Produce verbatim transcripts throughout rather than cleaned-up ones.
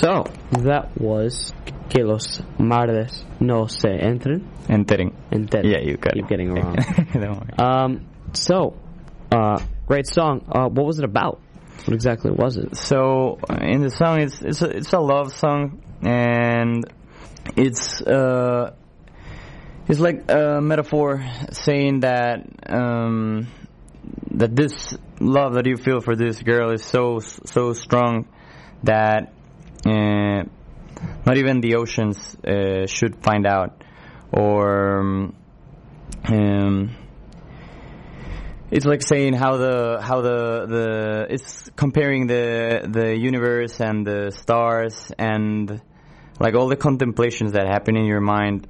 So, that was Que los mares no se entren. Entering. Enteren. Yeah, you got Keep it. getting it wrong. Don't worry. Um, so, uh, great song. Uh, what was it about? What exactly was it? So, uh, in the song, it's it's a, it's a love song, and it's uh, it's like a metaphor saying that um, that this love that you feel for this girl is so so strong that uh, not even the oceans uh, should find out, or um, um, it's like saying how the how the the it's comparing the the universe and the stars and like all the contemplations that happen in your mind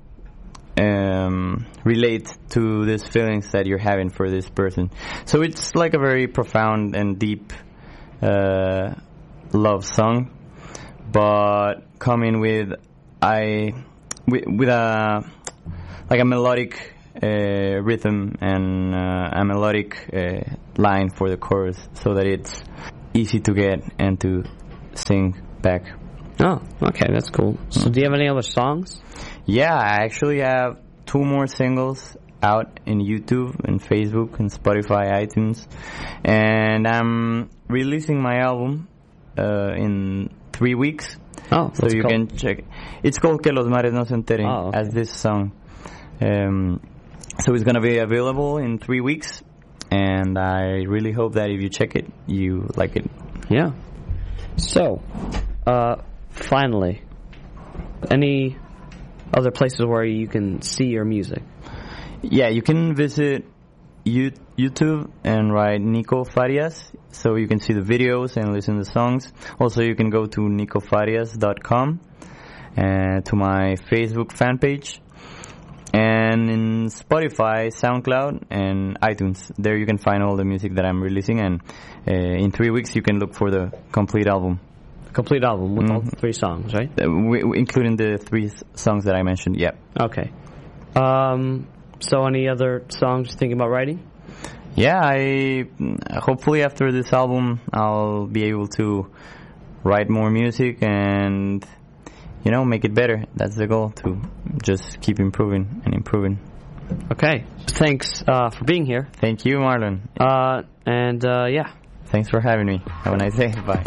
um, relate to these feelings that you're having for this person. So it's like a very profound and deep uh, love song, but coming with I with, with a like a melodic uh, rhythm and uh, a melodic uh, line for the chorus, so that it's easy to get and to sing back. Oh, okay, that's cool. So, do you have any other songs? Yeah, I actually have two more singles out in YouTube and Facebook and Spotify, iTunes, and I'm releasing my album uh, in three weeks. Oh, so you called? can check. It's called Que los mares no se enteren, oh, okay. as this song. Um, so it's gonna be available in three weeks, and I really hope that if you check it, you like it. Yeah. So, uh, finally, any other places where you can see your music? Yeah, you can visit you, YouTube and write Nico Farias, so you can see the videos and listen to songs. Also, you can go to nico farias dot com and to my Facebook fan page, and in Spotify, SoundCloud, and iTunes. There you can find all the music that I'm releasing, and uh, in three weeks you can look for the complete album. Complete album with Mm-hmm. all the three songs, right? Uh, we, we- including the three s- songs that I mentioned, yeah. Okay. Um, so any other songs you're thinking about writing? Yeah, I hopefully after this album I'll be able to write more music and, you know, make it better. That's the goal, to just keep improving and improving. Okay. Thanks uh, for being here. Thank you, Marlon. Uh, and uh, yeah. Thanks for having me. Have a nice day. Bye.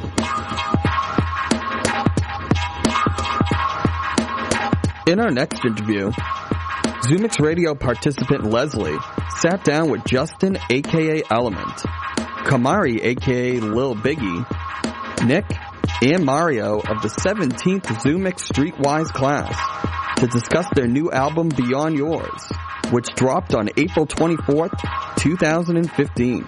In our next interview, Zoomix Radio participant Leslie sat down with Justin, aka Element, Kamari, aka Lil Biggie, Nick, and Mario of the seventeenth Zoomix Streetwise class to discuss their new album Beyond Yours, which dropped on April twenty-fourth, twenty fifteen.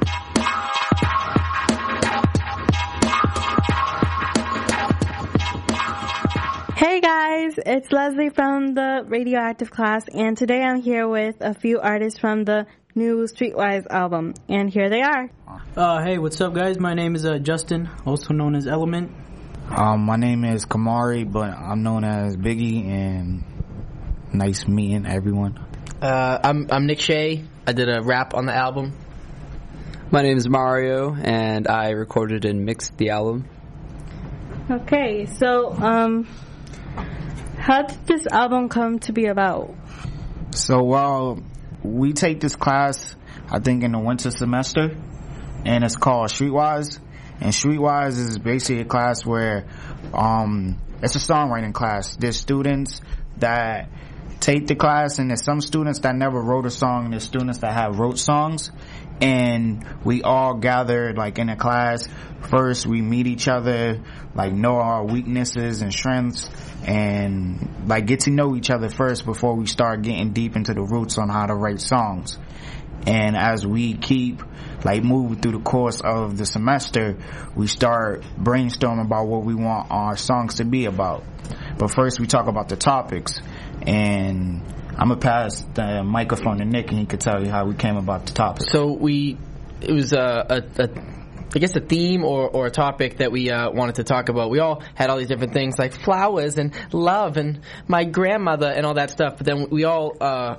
Hey guys, it's Leslie from the Radioactive class, and today I'm here with a few artists from the new Streetwise album, and here they are. Uh, hey, what's up, guys? My name is uh, Justin, also known as Element. Um, my name is Kamari, but I'm known as Biggie, and nice meeting everyone. Uh, I'm I'm Nick Shea. I did a rap on the album. My name is Mario, and I recorded and mixed the album. Okay, so um, how did this album come to be about? So, well, we take this class, I think, in the winter semester, and it's called Streetwise. And Streetwise is basically a class where um, it's a songwriting class. There's students that take the class, and there's some students that never wrote a song, and there's students that have wrote songs. And we all gather, like, in a class. First, we meet each other, like, know our weaknesses and strengths, and, like, get to know each other first before we start getting deep into the roots on how to write songs. And as we keep, like, moving through the course of the semester, we start brainstorming about what we want our songs to be about. But first, we talk about the topics. And I'm going to pass the microphone to Nick, and he could tell you how we came about the topic. So we, it was a, a, a I guess a theme or, or a topic that we uh, wanted to talk about. We all had all these different things like flowers and love and my grandmother and all that stuff. But then we all uh,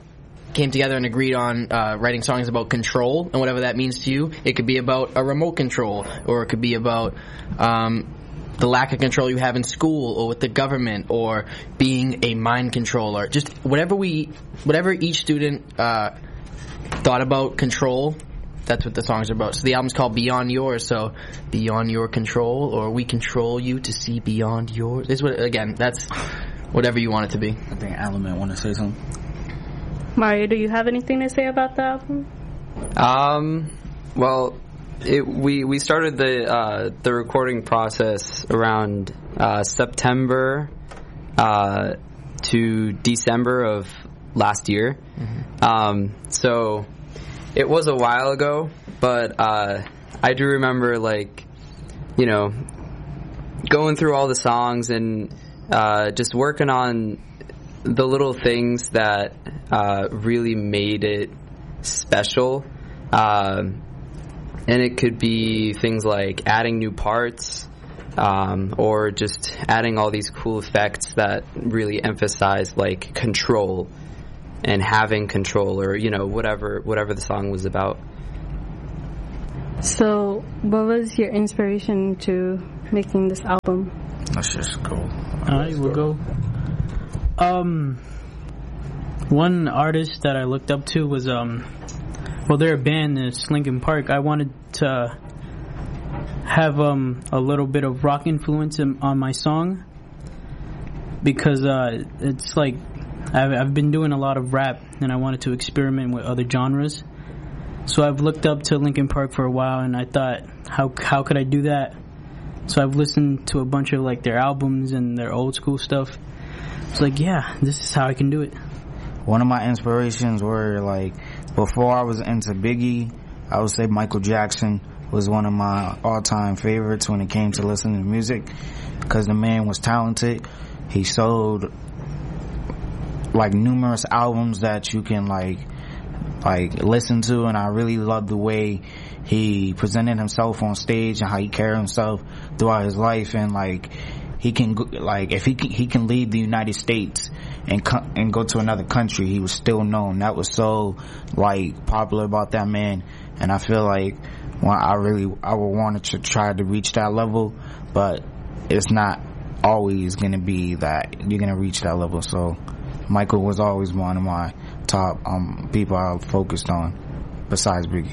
came together and agreed on uh, writing songs about control and whatever that means to you. It could be about a remote control, or it could be about um, the lack of control you have in school or with the government, or being a mind controller. Just whatever we, whatever each student uh, thought about control. That's what the songs are about. So the album's called Beyond Yours. So beyond your control, or we control you to see beyond yours. Is what again? That's whatever you want it to be. I think Alan might want to say something. Mario, do you have anything to say about the album? Um, well, it, we we started the uh, the recording process around uh, September uh, to December of last year. Mm-hmm. Um, so. It was a while ago, but uh, I do remember, like, you know, going through all the songs and uh, just working on the little things that uh, really made it special. Um, and it could be things like adding new parts, um, or just adding all these cool effects that really emphasize, like, control. And having control, or you know, whatever whatever the song was about. So, what was your inspiration to making this album? Let's just go. Alright, we'll go. Um, one artist that I looked up to was um, well, they're a band, it's Linkin Park. I wanted to have um a little bit of rock influence in, on my song, because uh, it's like. I've, I've been doing a lot of rap, and I wanted to experiment with other genres. So I've looked up to Linkin Park for a while, and I thought, how how could I do that? So I've listened to a bunch of like their albums and their old school stuff. It's like, yeah, this is how I can do it. One of my inspirations were like, before I was into Biggie, I would say Michael Jackson was one of my all-time favorites when it came to listening to music, because the man was talented. He sold like numerous albums that you can like like listen to, and I really love the way he presented himself on stage and how he carried himself throughout his life. And like he can like if he can, he can leave the United States and co- and go to another country, he was still known. That was so like popular about that man, and I feel like well, I really I would want to try to reach that level, but it's not always going to be that you're going to reach that level. So Michael was always one of my top um, people I focused on, besides Biggie.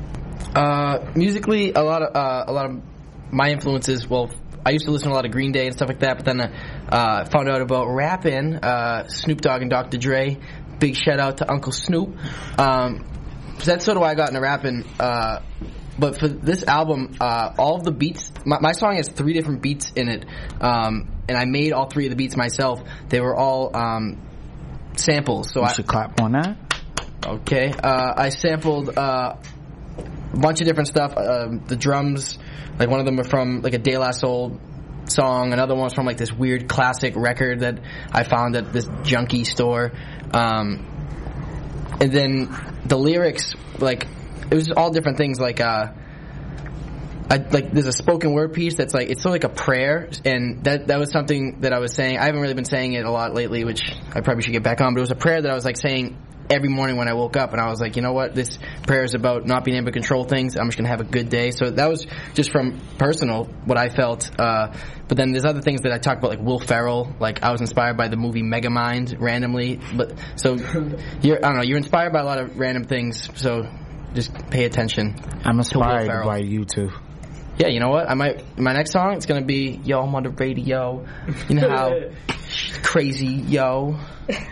Uh, musically, a lot of uh, a lot of my influences. Well, I used to listen to a lot of Green Day and stuff like that, but then I uh, found out about rapping. Uh, Snoop Dogg and Doctor Dre. Big shout out to Uncle Snoop. Um, so that's sort of why I got into rapping. Uh, but for this album, uh, all of the beats, my, my song has three different beats in it, um, and I made all three of the beats myself. They were all um, samples. So you I should clap on that. Okay. Uh, I sampled uh, a bunch of different stuff. Uh, the drums, like one of them were from like a De La Soul song. Another one was from like this weird classic record that I found at this junkie store. Um, and then the lyrics, like, it was all different things. Like, uh, I, like there's a spoken word piece that's like, it's sort of like a prayer, and that that was something that I was saying. I haven't really been saying it a lot lately, which I probably should get back on, but it was a prayer that I was like saying every morning when I woke up, and I was like, you know what, this prayer is about not being able to control things. I'm just going to have a good day. So that was just from personal, what I felt. Uh, but then there's other things that I talked about, like Will Ferrell. Like, I was inspired by the movie Megamind randomly. But so, you're, I don't know, you're inspired by a lot of random things, so just pay attention. I'm inspired by you too. Yeah, you know what? I might. My next song, it's gonna be "Yo, I'm on the radio." You know how crazy, yo.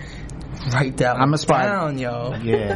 Write that I'm inspired. down, yo.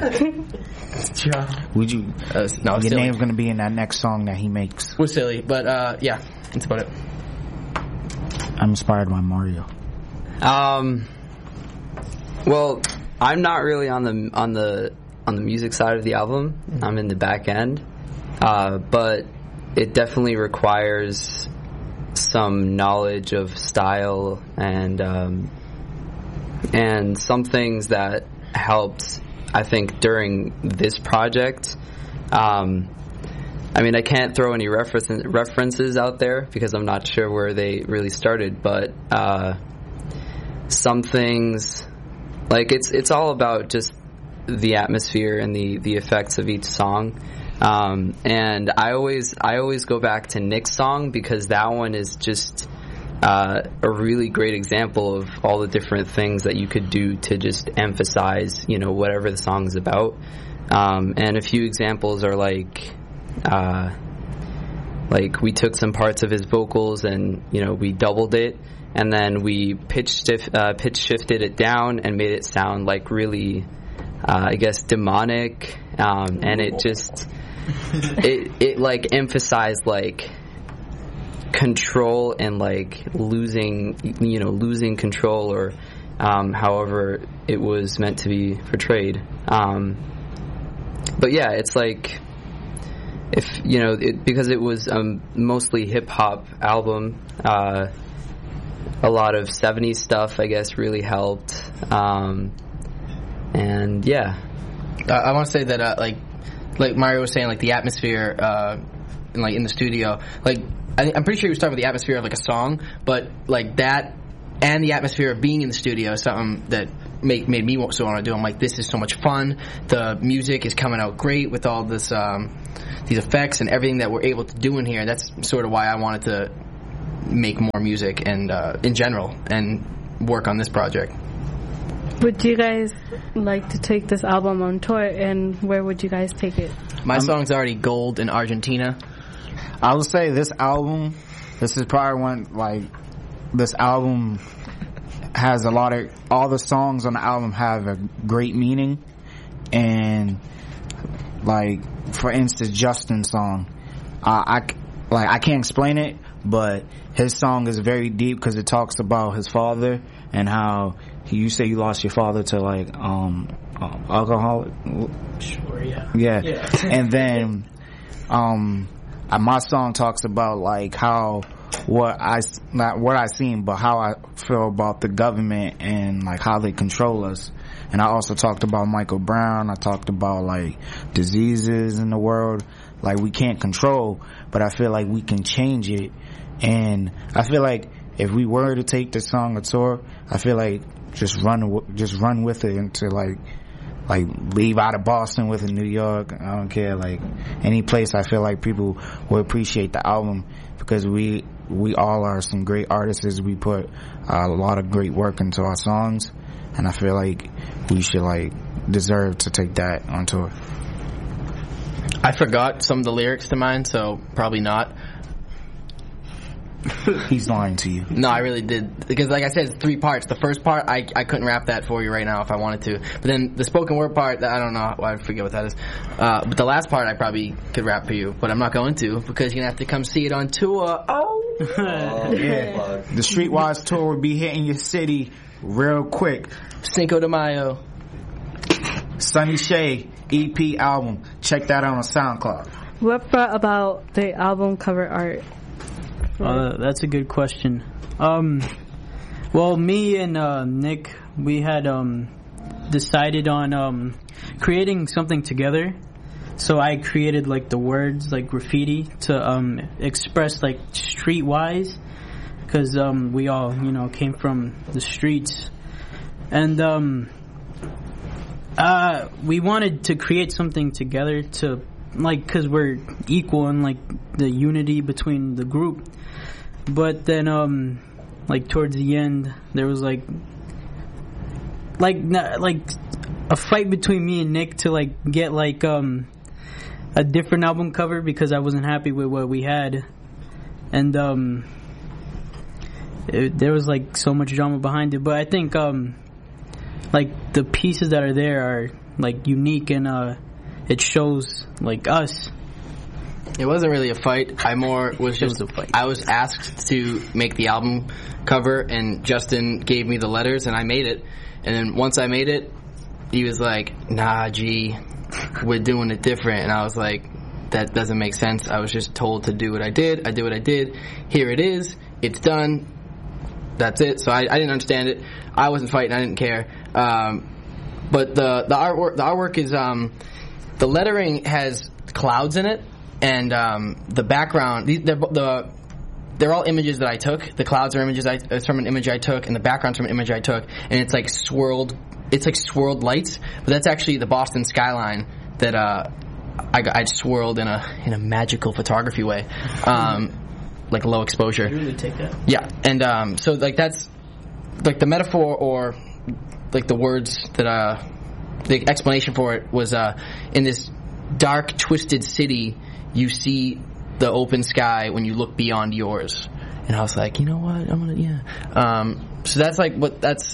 Yeah. Would you? Uh, no, your silly. name's gonna be in that next song that he makes. We're silly, but uh, yeah, that's about it. I'm inspired by Mario. Um. Well, I'm not really on the on the on the music side of the album. Mm-hmm. I'm in the back end, uh, but it definitely requires some knowledge of style and um, and some things that helped, I think, during this project. Um, I mean, I can't throw any reference, references out there because I'm not sure where they really started, but uh, some things, like, it's it's all about just the atmosphere and the, the effects of each song. Um, and I always I always go back to Nick's song because that one is just uh, a really great example of all the different things that you could do to just emphasize, you know, whatever the song is about. Um, and a few examples are like, uh, like we took some parts of his vocals and, you know, we doubled it, and then we pitch, stif- uh, pitch shifted it down and made it sound like really, uh, I guess, demonic. Um, and it just, it, it like emphasized like control and like losing, you know, losing control, or um, however it was meant to be portrayed. Um, but yeah, it's like, if you know, it, because it was a um, mostly hip hop album, uh, a lot of seventies stuff, I guess, really helped. Um, and yeah, uh, I want to say that uh, like like Mario was saying, like the atmosphere uh, in, like in the studio, like I, I'm pretty sure he was talking about the atmosphere of like a song, but like that and the atmosphere of being in the studio is something that made made me so want to do. I'm like, this is so much fun. The music is coming out great with all this um, these effects and everything that we're able to do in here. That's sort of why I wanted to make more music and uh, in general and work on this project. Would you guys like to take this album on tour, and where would you guys take it? My um, song's already gold in Argentina. I would say this album, this is probably one, like, this album has a lot of, all the songs on the album have a great meaning, and, like, for instance, Justin's song, uh, I, like, I can't explain it, but his song is very deep because it talks about his father and how he, you say you lost your father to like um, um alcoholic. Sure, yeah. Yeah, yeah. And then um, my song talks about like how what I not what I seen, but how I feel about the government and like how they control us. And I also talked about Michael Brown. I talked about like diseases in the world, like we can't control, but I feel like we can change it. And I feel like if we were to take this song on tour, I feel like just run, just run with it into like, like leave out of Boston with it, New York. I don't care, like any place. I feel like people will appreciate the album because we we all are some great artists. We put uh, a lot of great work into our songs, and I feel like we should like deserve to take that on tour. I forgot some of the lyrics to mine, so probably not. He's lying to you. No, I really did. Because like I said, it's three parts. The first part, I I couldn't rap that for you right now if I wanted to. But then the spoken word part, I don't know. I forget what that is. Uh, but the last part, I probably could rap for you. But I'm not going to because you're going to have to come see it on tour. Oh! oh yeah. The Streetwise tour will be hitting your city real quick. Cinco de Mayo. Sunny Shay E P album. Check that out on SoundCloud. What brought about the album cover art? Uh, that's a good question. Um, well, me and uh, Nick, we had um, decided on um, creating something together. So I created like the words, like graffiti, to um, express like streetwise, because um, we all, you know, came from the streets, and um, uh, we wanted to create something together to, like, because we're equal in like the unity between the group. But then, um, like towards the end, there was like, like, like a fight between me and Nick to like get like um a different album cover because I wasn't happy with what we had, and um, it, there was like so much drama behind it. But I think um, like the pieces that are there are like unique and uh, it shows like us. It wasn't really a fight. I more was just was a fight. I was asked to make the album cover, and Justin gave me the letters, and I made it. And then once I made it, he was like, "Nah, G, we're doing it different." And I was like, "That doesn't make sense. I was just told to do what I did. I did what I did. Here it is. It's done. That's it." So I, I didn't understand it. I wasn't fighting. I didn't care. Um, but the the artwork the artwork is um, the lettering has clouds in it. And um, the background, these, they're, the, they're all images that I took. The clouds are images I, it's from an image I took, and the background's from an image I took. And it's like swirled it's like swirled lights, but that's actually the Boston skyline that uh, I, I swirled in a in a magical photography way, um, like low exposure. You really take that? Yeah, and um, so like that's like the metaphor or like the words that uh, the explanation for it was uh, in this dark, twisted city, you see the open sky when you look beyond yours. And I was like, you know what? I'm gonna yeah. Um, so that's like what that's.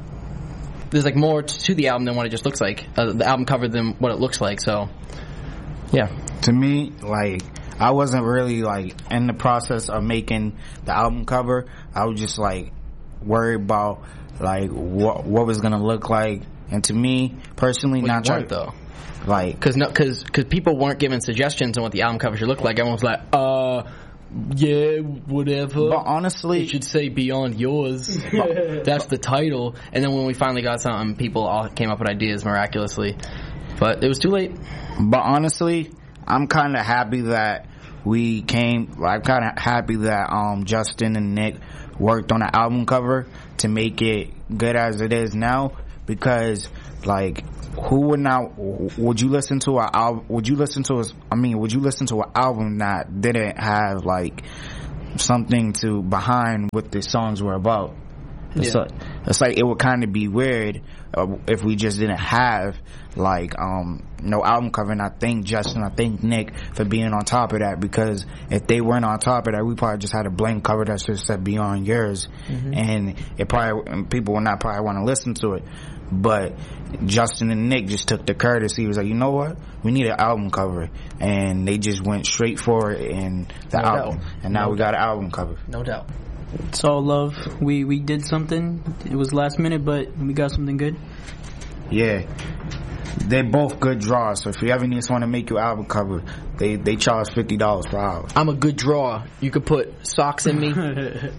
There's like more to the album than what it just looks like. Uh, the album cover than what it looks like. So, yeah. To me, like, I wasn't really like in the process of making the album cover. I was just like worried about like what what was gonna look like. And to me personally, Well, not you trying weren't, though. like Because no, cause, cause people weren't giving suggestions on what the album cover should look like. Everyone was like, uh, yeah, whatever. But honestly, it should say Beyond Yours. That's the title. And then when we finally got something, people all came up with ideas miraculously. But it was too late. But honestly, I'm kind of happy that we came. I'm kind of happy that um Justin and Nick worked on the album cover to make it good as it is now. Because like, who would not? Would you listen to a album? Would you listen to a? I mean, would you listen to an album that didn't have like something to behind what the songs were about? It's, Yeah. like, it's like it would kind of be weird uh, if we just didn't have like um no album cover. And I thank Justin, I thank Nick for being on top of that, because if they weren't on top of that, we probably just had a blank cover that just said Beyond Yours, Mm-hmm. and it probably and people would not probably want to listen to it. But Justin and Nick just took the courtesy. He was like, you know what? We need an album cover, and they just went straight for it in the No album, doubt. and now No we got an album cover. No doubt. It's all love. We we did something. It was last minute, but we got something good. Yeah, they're both good draws. So if you ever need someone to make your album cover, they they charge fifty dollars per hour. I'm a good drawer. You could put socks in me. Do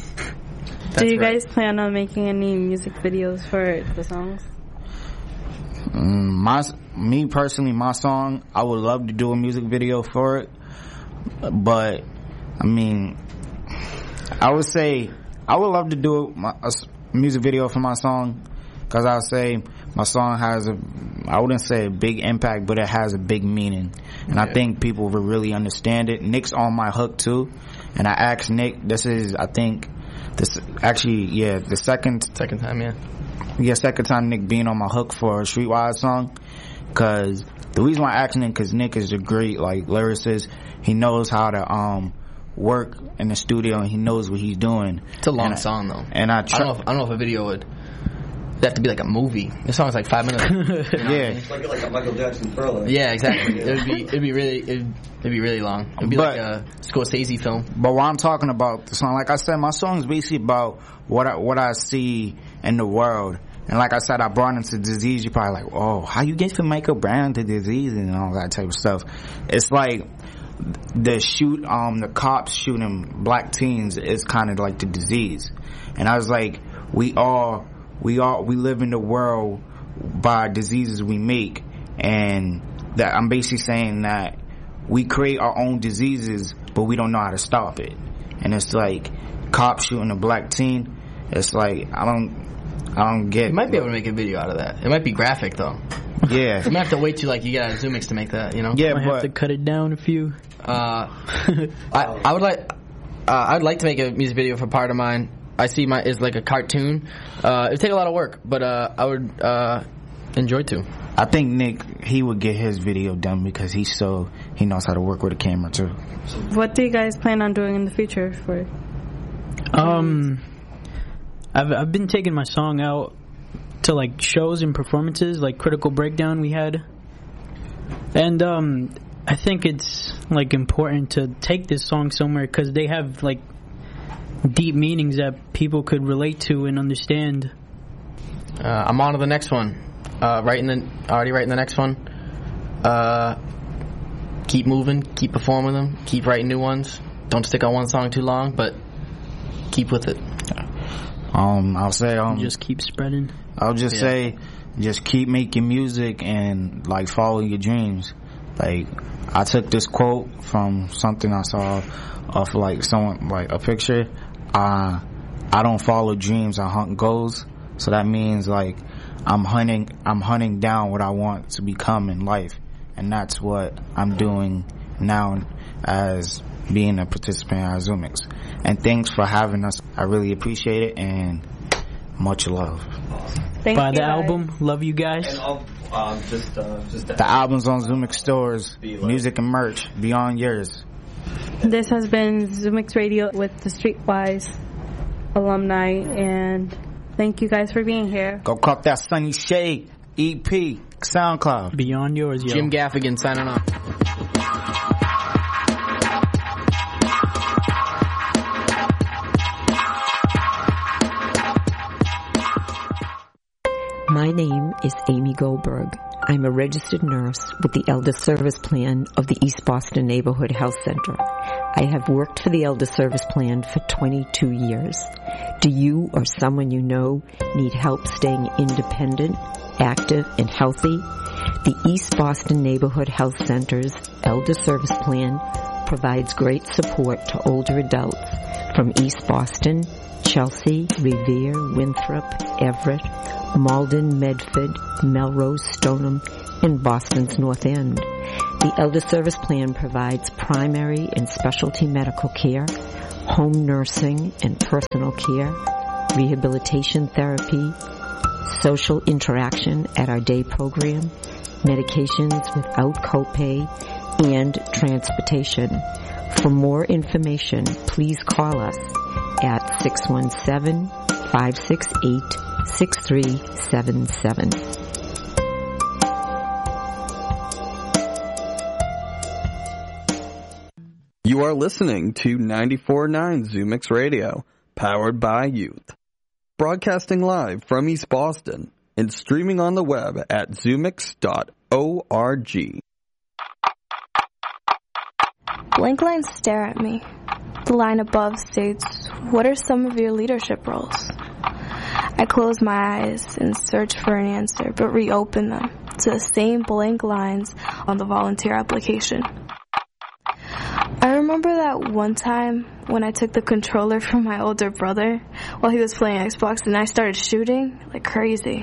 That's you right. guys plan on making any music videos for the songs? Mm, my me personally, my song, I would love to do a music video for it, but I mean, I would say I would love to do my, a s- music video for my song, because I would say my song has a, I wouldn't say a big impact, but it has a big meaning, and I Yeah. think people will really understand it. Nick's on my hook too, and I asked Nick, this is I think this actually yeah the second Second time, yeah. yeah, second time Nick being on my hook for a Streetwise song. Cause the reason why I asked Nick, cause Nick is a great like lyricist. He knows how to um work in the studio, and he knows what he's doing. It's a long And I- song, though. And I I try, don't know if, I don't know if a video would. It'd have to be like a movie. This song's like five minutes. yeah, Like like a Michael Jackson Thriller. Yeah, exactly. It would be. It'd be really. It'd, it'd be really long. It'd be But- like a Scorsese film. but what I'm talking about the song, like I said, my song is basically about what I, what I see in the world. And like I said, I brought into disease. You're probably like, oh, how you get from Michael Brown to disease and all that type of stuff. It's like the shoot, um, the cops shooting black teens is kind of like the disease. And I was like, we all, we all, we live in the world by diseases we make. And that I'm basically saying that we create our own diseases, but we don't know how to stop it. And it's like cops shooting a black teen. It's like, I don't, I don't get. You might be able to make a video out of that. It might be graphic though. Yeah. You might have to wait till like you get out of Zoomix to make that. You know. Yeah, I have but to cut it down a few. Uh, I I would like. Uh, I'd like to make a music video for part of mine. I see my is like a cartoon. Uh, it'd take a lot of work, but uh, I would uh, enjoy to. I think Nick, he would get his video done because he's so he knows how to work with a camera too. What do you guys plan on doing in the future for? Um, I've I've been taking my song out to like shows and performances, like Critical Breakdown we had, and um, I think it's like important to take this song somewhere because they have like deep meanings that people could relate to and understand. Uh, I'm on to the next one. Uh, writing the already writing the next one. Uh, keep moving, keep performing them, keep writing new ones. Don't stick on one song too long, but keep with it. Um, I'll say um, Just keep spreading. I'll just Yeah. say, just keep making music and like follow your dreams. Like I took this quote from something I saw of like someone like a picture. Uh, I don't follow dreams, I hunt goals. So that means like I'm hunting, I'm hunting down what I want to become in life. And that's what I'm doing now as being a participant at Zoomix. And thanks for having us. I really appreciate it, and much love. Thank Buy you the guys. album. Love you guys. And I'll, um, just, uh, just The album's on Zoomix stores, music and merch, beyond yours. This has been Zoomix Radio with the Streetwise alumni, and thank you guys for being here. Go cop that Sunny Shade E P, SoundCloud. Beyond yours, yo. Jim Gaffigan signing off. My name is Amy Goldberg. I'm a registered nurse with the Elder Service Plan of the East Boston Neighborhood Health Center. I have worked for the Elder Service Plan for twenty-two years. Do you or someone you know need help staying independent, active, and healthy? The East Boston Neighborhood Health Center's Elder Service Plan provides great support to older adults from East Boston, Chelsea, Revere, Winthrop, Everett, Malden, Medford, Melrose, Stoneham, and Boston's North End. The Elder Service Plan provides primary and specialty medical care, home nursing and personal care, rehabilitation therapy, social interaction at our day program, medications without copay, and transportation. For more information, please call us at six one seven, five six eight, six three seven seven. You are listening to ninety-four point nine Zoomix Radio, powered by youth. Broadcasting live from East Boston and streaming on the web at zoomix dot org. Blank lines stare at me. The line above states, "What are some of your leadership roles?" I close my eyes and search for an answer, but reopen them to the same blank lines on the volunteer application. I remember that one time when I took the controller from my older brother while he was playing Xbox and I started shooting like crazy.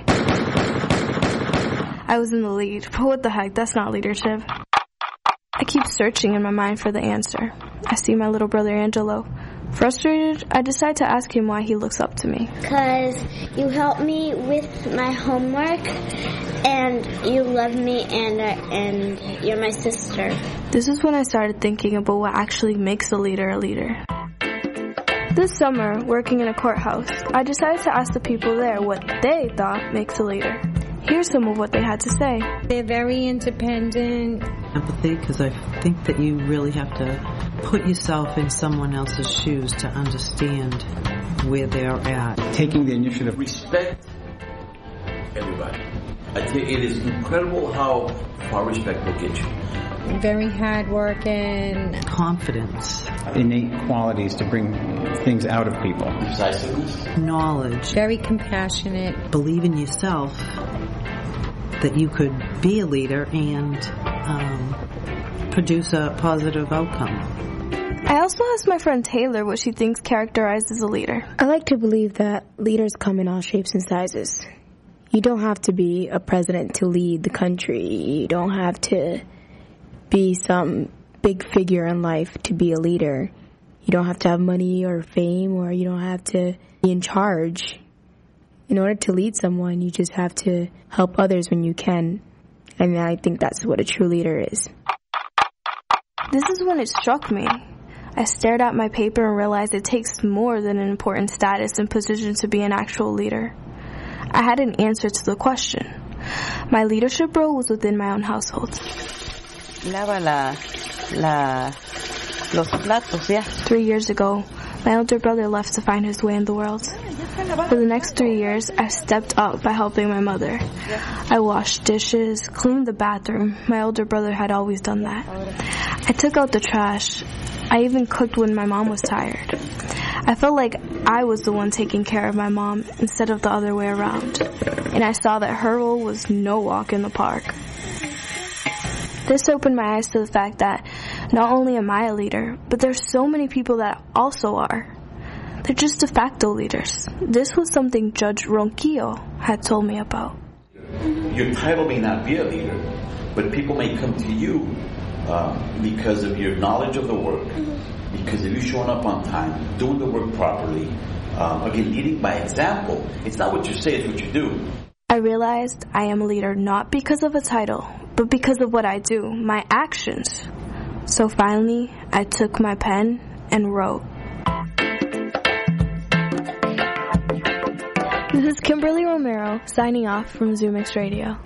I was in the lead, but what the heck, that's not leadership. I keep searching in my mind for the answer. I see my little brother Angelo. Frustrated, I decide to ask him why he looks up to me. Because you help me with my homework, and you love me, and uh, and you're my sister. This is when I started thinking about what actually makes a leader a leader. This summer, working in a courthouse, I decided to ask the people there what they thought makes a leader. Here's some of what they had to say. They're very independent. Empathy, because I think that you really have to put yourself in someone else's shoes to understand where they're at. Taking the initiative. Respect everybody. I think it is incredible how far respect will get you. Very hardworking. Confidence. Innate qualities to bring things out of people. Decisiveness. Knowledge. Very compassionate. Believe in yourself that you could be a leader and um, produce a positive outcome. I also asked my friend Taylor what she thinks characterizes a leader. I like to believe that leaders come in all shapes and sizes. You don't have to be a president to lead the country. You don't have to be some big figure in life to be a leader. You don't have to have money or fame, or you don't have to be in charge. In order to lead someone, you just have to help others when you can. And I think that's what a true leader is. This is when it struck me. I stared at my paper and realized it takes more than an important status and position to be an actual leader. I had an answer to the question. My leadership role was within my own household. Lava la, la, los platos, yeah. Three years ago, my elder brother left to find his way in the world. For the next three years, I stepped up by helping my mother. I washed dishes, cleaned the bathroom. My older brother had always done that. I took out the trash. I even cooked when my mom was tired. I felt like I was the one taking care of my mom instead of the other way around. And I saw that her role was no walk in the park. This opened my eyes to the fact that not only am I a leader, but there's so many people that also are. They're just de facto leaders. This was something Judge Ronquillo had told me about. your title may not be a leader, but people may come to you uh, because of your knowledge of the work, because of you showing up on time, doing the work properly, um, again, leading by example. It's not what you say, it's what you do. I realized I am a leader not because of a title, but because of what I do, my actions. So finally, I took my pen and wrote. This is Kimberly Romero signing off from Zoomix Radio.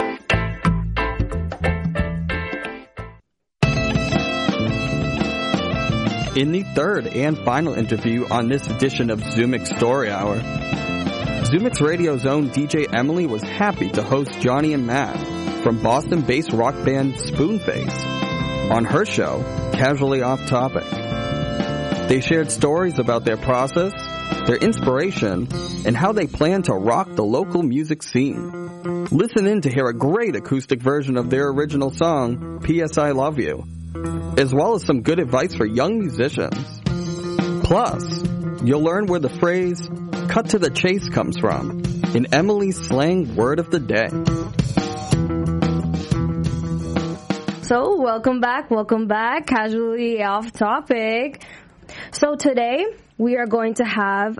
In the third and final interview on this edition of Zoomix Story Hour, Zoomix Radio's own D J Emily was happy to host Johnny and Matt from Boston-based rock band Spoonface on her show, Casually Off Topic. They shared stories about their process, their inspiration, and how they plan to rock the local music scene. Listen in to hear a great acoustic version of their original song, P S I Love You, as well as some good advice for young musicians. Plus, you'll learn where the phrase, cut to the chase comes from, in Emily's slang word of the day. So, welcome back, welcome back, Casually Off Topic. So today, we are going to have